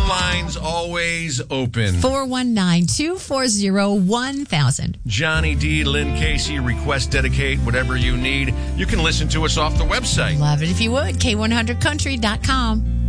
Phone lines always open. 419-240-1000. Johnny D, Lynn Casey, request, dedicate, whatever you need. You can listen to us off the website. Love it if you would. K100country.com.